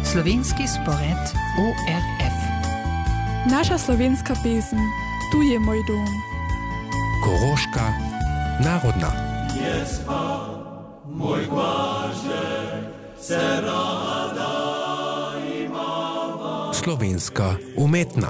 Slovenski spored ORF. Naša slovenska pesem, tu je moj dom. Koroška narodna. Jespa, moj gvaždek, se rada imava. Slovenska umetna.